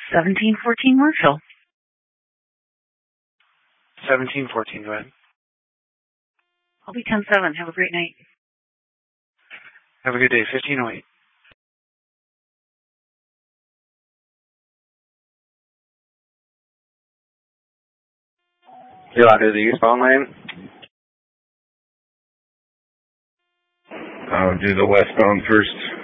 1714 Marshall. 1714, go ahead. I'll be 10-7. Have a great night. Have a good day. 1508. You're out of the eastbound lane? I'll do the westbound first.